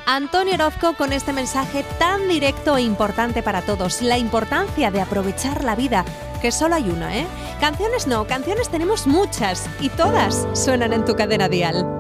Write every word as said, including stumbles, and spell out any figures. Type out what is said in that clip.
Antonio Orozco con este mensaje tan directo e importante para todos, la importancia de aprovechar la vida, que solo hay una, ¿eh? Canciones no, canciones tenemos muchas y todas suenan en tu cadena dial.